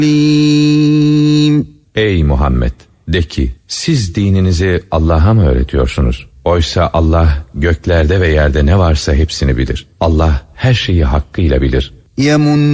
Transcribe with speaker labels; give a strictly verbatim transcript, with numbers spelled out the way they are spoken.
Speaker 1: Ey Muhammed! De ki, siz dininizi Allah'a mı öğretiyorsunuz? Oysa Allah göklerde ve yerde ne varsa hepsini bilir. Allah her şeyi hakkıyla bilir.